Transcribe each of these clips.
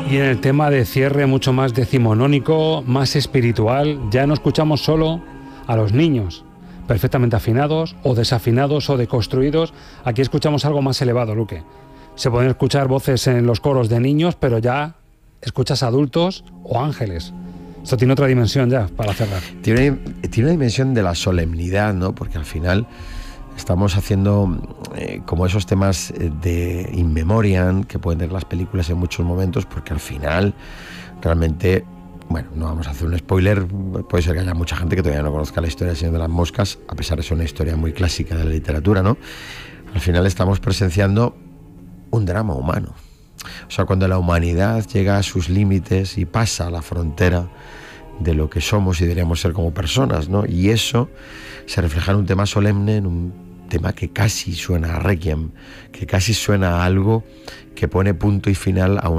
Y en el tema de cierre mucho más decimonónico, más espiritual, ya no escuchamos solo a los niños perfectamente afinados o desafinados o deconstruidos. Aquí escuchamos algo más elevado, Luque. Se pueden escuchar voces en los coros de niños, pero ya escuchas adultos o ángeles. Esto tiene otra dimensión ya, para cerrar. Tiene una dimensión de la solemnidad, ¿no? Porque al final estamos haciendo como esos temas de in memoriam que pueden tener las películas en muchos momentos, porque al final realmente, bueno, no vamos a hacer un spoiler, puede ser que haya mucha gente que todavía no conozca la historia del Señor de las Moscas, a pesar de ser una historia muy clásica de la literatura, ¿no? Al final estamos presenciando un drama humano. O sea, cuando la humanidad llega a sus límites y pasa a la frontera de lo que somos y deberíamos ser como personas, ¿no? Y eso se refleja en un tema solemne, en un tema que casi suena a Requiem, que casi suena a algo que pone punto y final a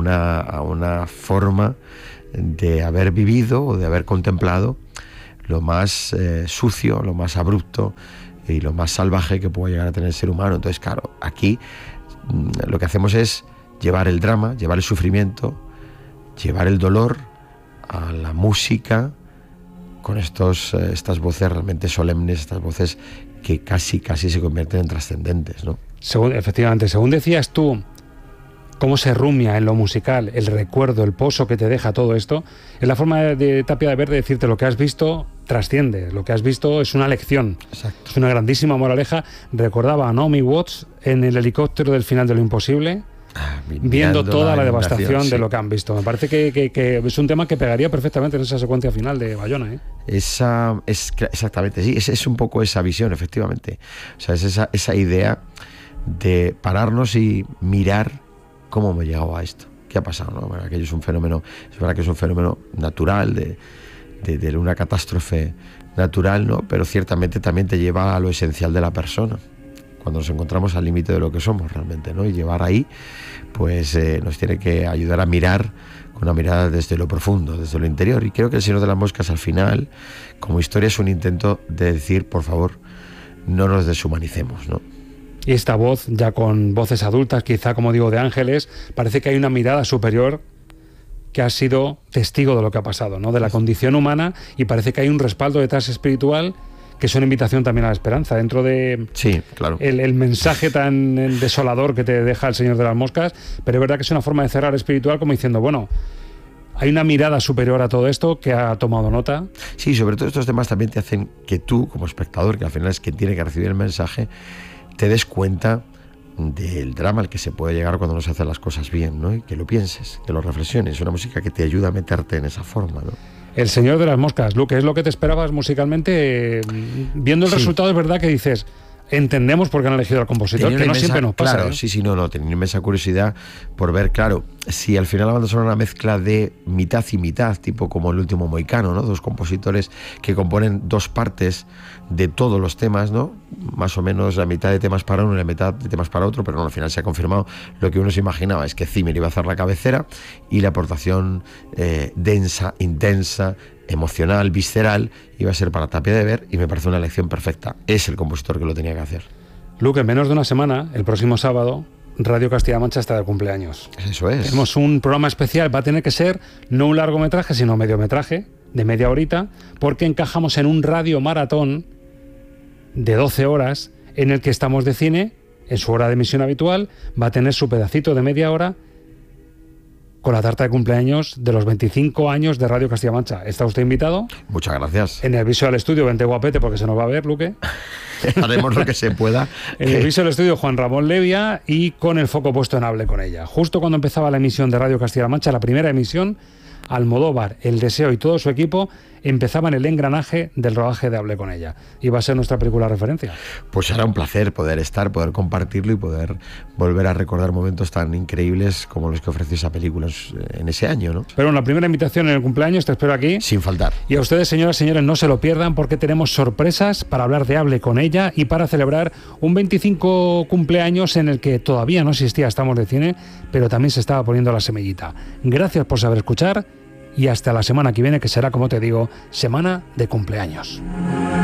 una forma de haber vivido o de haber contemplado lo más sucio, lo más abrupto y lo más salvaje que puede llegar a tener el ser humano. Entonces, claro, aquí lo que hacemos es llevar el drama, llevar el sufrimiento, llevar el dolor a la música con estas voces realmente solemnes, estas voces que casi se convierten en trascendentes, ¿no? Efectivamente, según decías tú, cómo se rumia en lo musical, el recuerdo, el pozo que te deja todo esto, es la forma de Tapia de Ver de decirte lo que has visto trasciende, lo que has visto es una lección. Exacto. Es una grandísima moraleja. Recordaba a Naomi Watts en el helicóptero del final de Lo Imposible, viendo toda la devastación de lo que han visto. Me parece que es un tema que pegaría perfectamente en esa secuencia final de Bayona, ¿eh? Exactamente, sí, es un poco esa visión, efectivamente. O sea, es esa idea de pararnos y mirar cómo hemos llegado a esto, qué ha pasado, ¿no? Bueno, aquello es un fenómeno, es verdad que es un fenómeno natural de una catástrofe natural, ¿no? Pero ciertamente también te lleva a lo esencial de la persona, cuando nos encontramos al límite de lo que somos realmente, ¿no? Y llevar ahí, pues nos tiene que ayudar a mirar con una mirada desde lo profundo, desde lo interior. Y creo que El Señor de las Moscas, al final, como historia, es un intento de decir, por favor, no nos deshumanicemos, ¿no? Y esta voz, ya con voces adultas, quizá, como digo, de ángeles, parece que hay una mirada superior que ha sido testigo de lo que ha pasado, ¿no? De la condición humana, y parece que hay un respaldo detrás espiritual, que es una invitación también a la esperanza, dentro de sí, claro, el mensaje tan desolador que te deja El Señor de las Moscas. Pero es verdad que es una forma de cerrar espiritual, como diciendo, bueno, hay una mirada superior a todo esto que ha tomado nota. Sí, sobre todo estos temas también te hacen que tú, como espectador, que al final es quien tiene que recibir el mensaje, te des cuenta del drama al que se puede llegar cuando no se hacen las cosas bien, ¿no? Y que lo pienses, que lo reflexiones. Es una música que te ayuda a meterte en esa forma, ¿no? El Señor de las Moscas, Luque, ¿es lo que te esperabas musicalmente? Viendo el resultado, es verdad que dices, entendemos por qué han elegido al compositor, que no siempre nos pasa. Claro, sí, no, tenía inmensa curiosidad por ver, claro, si al final la banda sonora es una mezcla de mitad y mitad, tipo como El Último Mohicano, ¿no? Dos compositores que componen dos partes de todos los temas, ¿no? Más o menos la mitad de temas para uno y la mitad de temas para otro, pero no, al final se ha confirmado lo que uno se imaginaba, es que Zimmer iba a hacer la cabecera y la aportación densa, intensa, emocional, visceral, iba a ser para Tapia de Ver, y me parece una elección perfecta. Es el compositor que lo tenía que hacer. Luque, en menos de una semana, el próximo sábado, Radio Castilla-La Mancha está de cumpleaños. Eso es. Tenemos un programa especial, va a tener que ser no un largometraje, sino mediometraje, de media horita, porque encajamos en un radio maratón de 12 horas, en el que Estamos de Cine, en su hora de emisión habitual, va a tener su pedacito de media hora con la tarta de cumpleaños de los 25 años de Radio Castilla-La Mancha. ¿Está usted invitado? Muchas gracias. En el Visual Estudio, vente guapete porque se nos va a ver, Luque. Haremos lo que se pueda. En el Visual Estudio, Juan Ramón Levia, y con el foco puesto en Hable con ella. Justo cuando empezaba la emisión de Radio Castilla-La Mancha, la primera emisión, Almodóvar, El Deseo y todo su equipo empezaban el engranaje del rodaje de Hable con ella. Y va a ser nuestra película referencia. Pues será un placer poder compartirlo y poder volver a recordar momentos tan increíbles como los que ofreció esa película en ese año, ¿no? Pero la primera invitación en el cumpleaños, te espero aquí. Sin faltar. Y a ustedes, señoras y señores, no se lo pierdan, porque tenemos sorpresas para hablar de Hable con ella y para celebrar un 25 cumpleaños en el que todavía no existía Estamos de Cine, pero también se estaba poniendo la semillita. Gracias por saber escuchar y hasta la semana que viene, que será, como te digo, semana de cumpleaños.